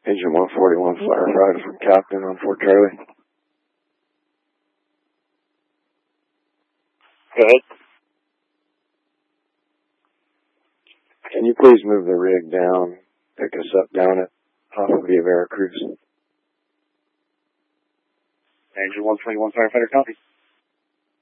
Agent 141 firefighter from Captain on Fort Charlie. Go ahead. Can you please move the rig down, pick us up down at off of Via Veracruz? Agent 141 firefighter, copy.